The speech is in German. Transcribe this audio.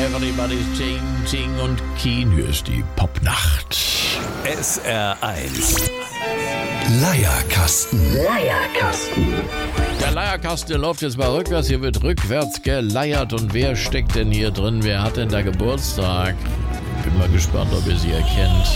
Everybody's changing und Keen, hier ist die Popnacht. SR1 Leierkasten. Der Leierkasten, der läuft jetzt mal rückwärts, hier wird rückwärts geleiert. Und wer steckt denn hier drin? Wer hat denn da Geburtstag? Bin mal gespannt, ob ihr sie erkennt.